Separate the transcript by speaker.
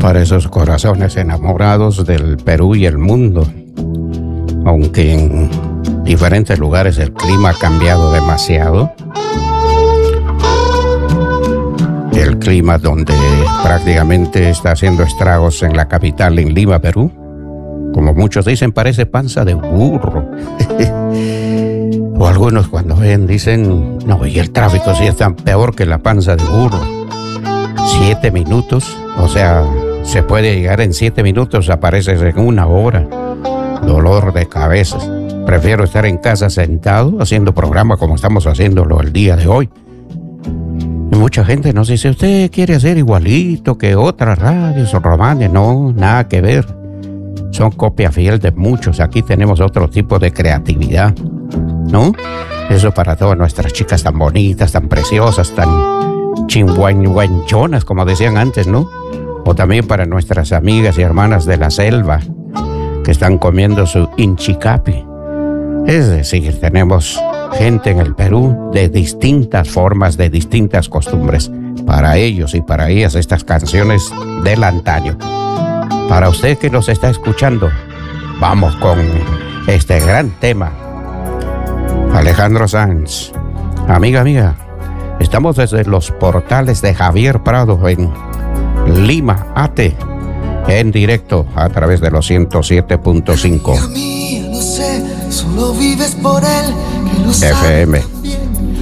Speaker 1: para esos corazones enamorados del Perú y el mundo. Aunque en diferentes lugares el clima ha cambiado demasiado. El clima donde prácticamente está haciendo estragos en la capital, en Lima, Perú. Como muchos dicen, parece panza de burro. O algunos cuando ven dicen, no, y el tráfico sí es tan peor que la panza de burro. 7 minutos, o sea, se puede llegar en 7 minutos, apareces en 1 hora. Dolor de cabeza. Prefiero estar en casa sentado haciendo programa como estamos haciéndolo el día de hoy. Y mucha gente nos dice, ¿usted quiere hacer igualito que otras radios o romanes? No, nada que ver. Son copia fiel de muchos. Aquí tenemos otro tipo de creatividad, ¿no? Eso para todas nuestras chicas tan bonitas, tan preciosas, tan chingüengüenchonas, como decían antes, ¿no? O también para nuestras amigas y hermanas de la selva que están comiendo su inchicapi. Es decir, tenemos gente en el Perú de distintas formas, de distintas costumbres. Para ellos y para ellas estas canciones del antaño. Para usted que nos está escuchando, vamos con este gran tema. Alejandro Sanz. Amiga, estamos desde los portales de Javier Prado en Lima, Ate, en directo a través de los 107.5
Speaker 2: Solo vives por él, que lo
Speaker 1: FM.
Speaker 2: sabe.